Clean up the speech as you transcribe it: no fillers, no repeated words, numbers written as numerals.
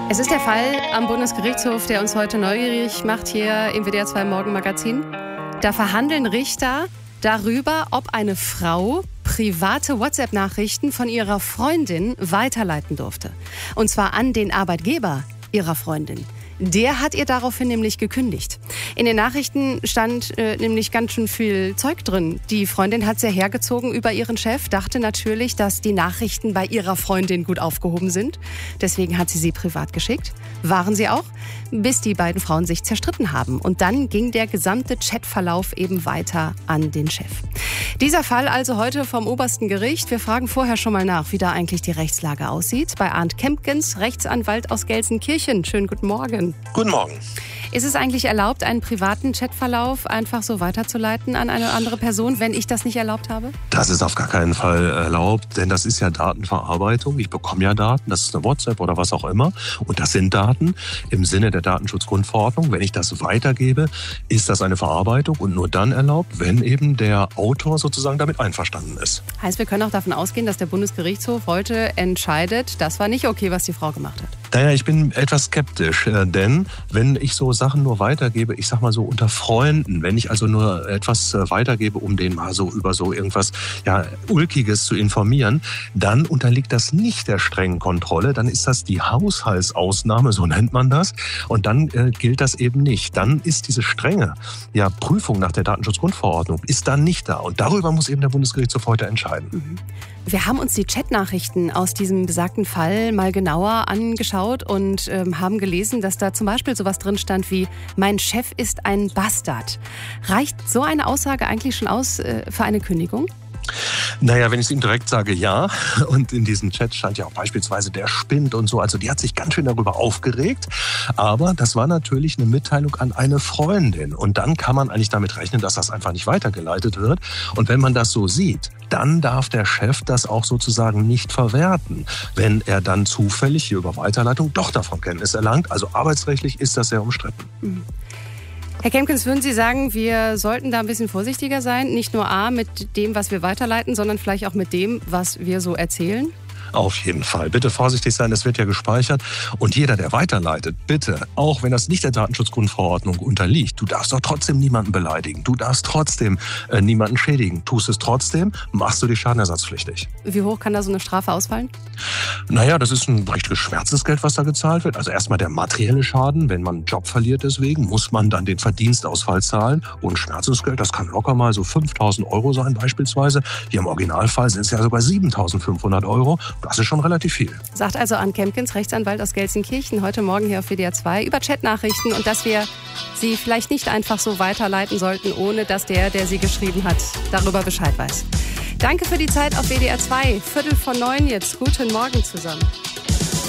Es ist der Fall am Bundesgerichtshof, der uns heute neugierig macht hier im WDR 2 Morgenmagazin. Da verhandeln Richter darüber, ob eine Frau private WhatsApp-Nachrichten von ihrer Freundin weiterleiten durfte. Und zwar an den Arbeitgeber ihrer Freundin. Der hat ihr daraufhin nämlich gekündigt. In den Nachrichten stand nämlich ganz schön viel Zeug drin. Die Freundin hat sehr hergezogen über ihren Chef, dachte natürlich, dass die Nachrichten bei ihrer Freundin gut aufgehoben sind. Deswegen hat sie privat geschickt. Waren sie auch, bis die beiden Frauen sich zerstritten haben. Und dann ging der gesamte Chatverlauf eben weiter an den Chef. Dieser Fall also heute vom obersten Gericht. Wir fragen vorher schon mal nach, wie da eigentlich die Rechtslage aussieht. Bei Arndt Kempkens, Rechtsanwalt aus Gelsenkirchen. Schönen guten Morgen. Guten Morgen. Ist es eigentlich erlaubt, einen privaten Chatverlauf einfach so weiterzuleiten an eine andere Person, wenn ich das nicht erlaubt habe? Das ist auf gar keinen Fall erlaubt, denn das ist ja Datenverarbeitung. Ich bekomme ja Daten, das ist eine WhatsApp oder was auch immer. Und das sind Daten im Sinne der Datenschutzgrundverordnung. Wenn ich das weitergebe, ist das eine Verarbeitung und nur dann erlaubt, wenn eben der Autor sozusagen damit einverstanden ist. Heißt, wir können auch davon ausgehen, dass der Bundesgerichtshof heute entscheidet, das war nicht okay, was die Frau gemacht hat. Naja, ich bin etwas skeptisch, denn wenn ich so Sachen nur weitergebe, ich sag mal so unter Freunden, wenn ich also nur etwas weitergebe, um den mal so über so irgendwas Ulkiges zu informieren, dann unterliegt das nicht der strengen Kontrolle, dann ist das die Haushaltsausnahme, so nennt man das, und dann gilt das eben nicht. Dann ist diese strenge Prüfung nach der Datenschutzgrundverordnung ist dann nicht da und darüber muss eben der Bundesgerichtshof heute entscheiden. Mhm. Wir haben uns die Chatnachrichten aus diesem besagten Fall mal genauer angeschaut und haben gelesen, dass da zum Beispiel sowas drin stand wie „Mein Chef ist ein Bastard". Reicht so eine Aussage eigentlich schon aus für eine Kündigung? Naja, wenn ich es ihm direkt sage, ja. Und in diesem Chat stand ja auch beispielsweise der spinnt und so. Also die hat sich ganz schön darüber aufgeregt. Aber das war natürlich eine Mitteilung an eine Freundin. Und dann kann man eigentlich damit rechnen, dass das einfach nicht weitergeleitet wird. Und wenn man das so sieht, dann darf der Chef das auch sozusagen nicht verwerten, wenn er dann zufällig hier über Weiterleitung doch davon Kenntnis erlangt. Also arbeitsrechtlich ist das sehr umstritten. Mhm. Herr Kempkens, würden Sie sagen, wir sollten da ein bisschen vorsichtiger sein? Nicht nur mit dem, was wir weiterleiten, sondern vielleicht auch mit dem, was wir so erzählen? Auf jeden Fall. Bitte vorsichtig sein, das wird ja gespeichert. Und jeder, der weiterleitet, bitte, auch wenn das nicht der Datenschutzgrundverordnung unterliegt, du darfst doch trotzdem niemanden beleidigen. Du darfst trotzdem niemanden schädigen. Tust es trotzdem, machst du dich schadenersatzpflichtig. Wie hoch kann da so eine Strafe ausfallen? Naja, das ist ein richtiges Schmerzensgeld, was da gezahlt wird. Also erstmal der materielle Schaden. Wenn man einen Job verliert deswegen, muss man dann den Verdienstausfall zahlen. Und Schmerzensgeld, das kann locker mal so 5.000 Euro sein beispielsweise. Hier im Originalfall sind es ja sogar 7.500 Euro. Das ist schon relativ viel. Sagt also Arndt Kempkens, Rechtsanwalt aus Gelsenkirchen, heute Morgen hier auf WDR 2 über Chatnachrichten und dass wir sie vielleicht nicht einfach so weiterleiten sollten, ohne dass der sie geschrieben hat, darüber Bescheid weiß. Danke für die Zeit auf WDR 2. 8:45 jetzt. Guten Morgen zusammen.